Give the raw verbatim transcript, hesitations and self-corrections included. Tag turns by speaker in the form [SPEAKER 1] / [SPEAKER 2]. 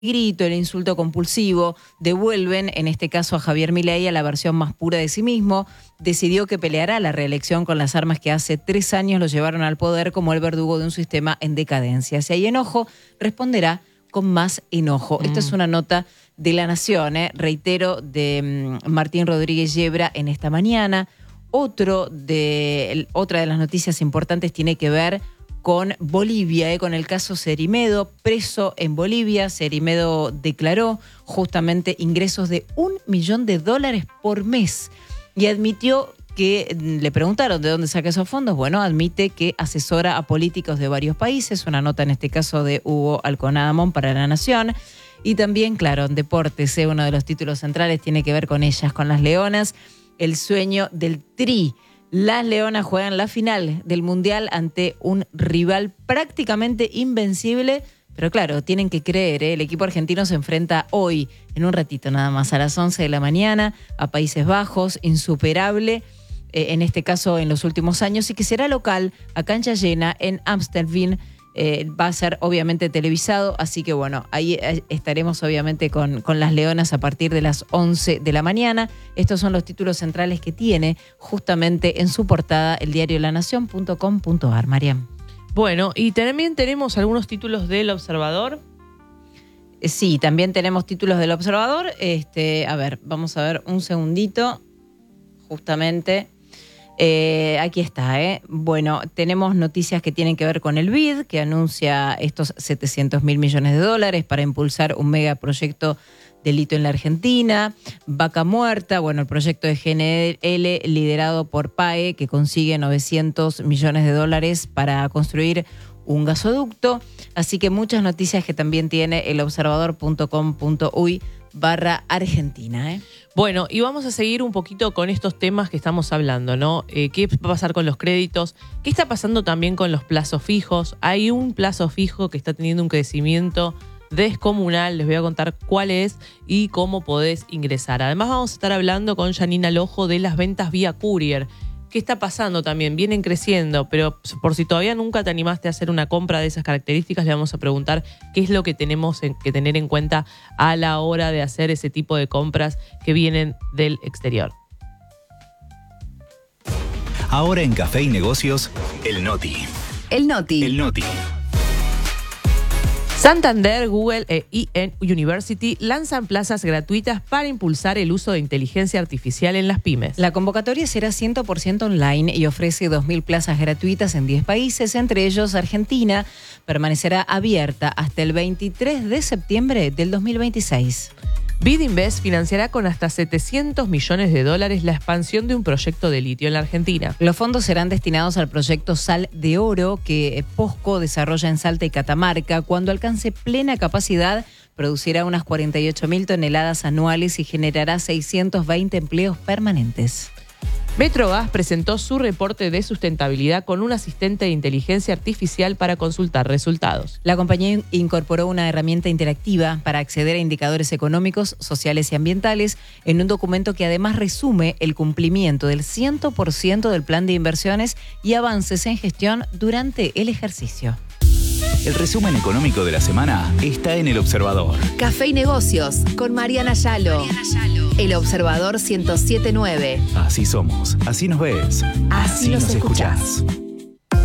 [SPEAKER 1] grito, el insulto compulsivo, devuelven, en este caso a Javier Milei, a la versión más pura de sí mismo. Decidió que peleará la reelección con las armas que hace tres años lo llevaron al poder como el verdugo de un sistema en decadencia. Si hay enojo, responderá con más enojo. Mm. Esta es una nota de La Nación, ¿eh? reitero, de um, Martín Rodríguez Yebra en esta mañana. Otro de, otra de las noticias importantes tiene que ver con Bolivia, eh, con el caso Cerimedo, preso en Bolivia. Cerimedo declaró justamente ingresos de un millón de dólares por mes y admitió que, le preguntaron de dónde saca esos fondos, bueno, admite que asesora a políticos de varios países, una nota en este caso de Hugo Alconadamón para La Nación. Y también, claro, en deportes, eh, uno de los títulos centrales tiene que ver con ellas, con las Leonas, el sueño del Tri. Las Leonas juegan la final del Mundial ante un rival prácticamente invencible, pero claro, tienen que creer, ¿eh? El equipo argentino se enfrenta hoy, en un ratito nada más, a las once de la mañana, a Países Bajos, insuperable, eh, en este caso en los últimos años, y que será local, a cancha llena, en Amstelveen. Eh, va a ser obviamente televisado, así que bueno, ahí estaremos obviamente con, con las Leonas a partir de las once de la mañana. Estos son los títulos centrales que tiene justamente en su portada el diario la nación punto com punto ar. Mariam.
[SPEAKER 2] Bueno, y también tenemos algunos títulos del Observador.
[SPEAKER 1] Sí, también tenemos títulos del Observador. Este, a ver, vamos a ver un segundito, justamente. Eh, aquí está, ¿eh? Bueno, tenemos noticias que tienen que ver con el B I D, que anuncia estos setecientos mil millones de dólares para impulsar un megaproyecto de litio en la Argentina. Vaca Muerta, bueno, el proyecto de G N L liderado por P A E, que consigue novecientos millones de dólares para construir un gasoducto. Así que muchas noticias que también tiene el observador punto com punto uy barra Argentina, ¿eh?
[SPEAKER 2] Bueno, y vamos a seguir un poquito con estos temas que estamos hablando, ¿no? Eh, ¿Qué va a pasar con los créditos? ¿Qué está pasando también con los plazos fijos? Hay un plazo fijo que está teniendo un crecimiento descomunal. Les voy a contar cuál es y cómo podés ingresar. Además vamos a estar hablando con Janina Lojo de las ventas vía courier. ¿Qué está pasando también? Vienen creciendo, pero por si todavía nunca te animaste a hacer una compra de esas características, le vamos a preguntar qué es lo que tenemos que tener en cuenta a la hora de hacer ese tipo de compras que vienen del exterior.
[SPEAKER 3] Ahora en Café y Negocios, el Noti.
[SPEAKER 4] El Noti.
[SPEAKER 3] El Noti.
[SPEAKER 2] Santander, Google e I N University lanzan plazas gratuitas para impulsar el uso de inteligencia artificial en las pymes.
[SPEAKER 1] La convocatoria será cien por ciento online y ofrece dos mil plazas gratuitas en diez países, entre ellos Argentina. Permanecerá abierta hasta el veintitrés de septiembre del dos mil veintiséis.
[SPEAKER 2] Bidinvest financiará con hasta setecientos millones de dólares la expansión de un proyecto de litio en la Argentina.
[SPEAKER 1] Los fondos serán destinados al proyecto Sal de Oro que POSCO desarrolla en Salta y Catamarca. Cuando alcance plena capacidad, producirá unas cuarenta y ocho mil toneladas anuales y generará seiscientos veinte empleos permanentes.
[SPEAKER 2] Metrogas presentó su reporte de sustentabilidad con un asistente de inteligencia artificial para consultar resultados.
[SPEAKER 1] La compañía incorporó una herramienta interactiva para acceder a indicadores económicos, sociales y ambientales en un documento que además resume el cumplimiento del cien por ciento del plan de inversiones y avances en gestión durante el ejercicio.
[SPEAKER 3] El resumen económico de la semana está en El Observador.
[SPEAKER 4] Café y Negocios con Mariana Yalo. Mariana Yalo. El Observador ciento siete punto nueve.
[SPEAKER 3] Así somos, así nos ves,
[SPEAKER 4] así, así nos, nos escuchás.
[SPEAKER 3] escuchás.